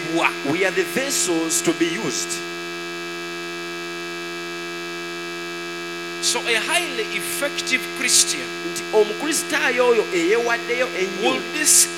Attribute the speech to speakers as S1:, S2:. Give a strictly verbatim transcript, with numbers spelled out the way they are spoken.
S1: We are the vessels to be used.
S2: So a highly effective Christian
S1: Nti omukristaayo oyo eyeewaddeyo ennyo
S2: will discuss